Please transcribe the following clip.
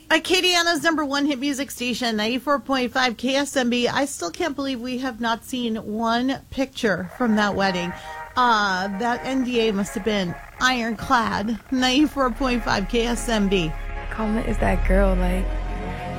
Acadiana's number one hit music station, 94.5 KSMB. I still can't believe we have not seen one picture from that wedding. That NDA must have been ironclad. 94.5 KSMB. Comet is that girl, like,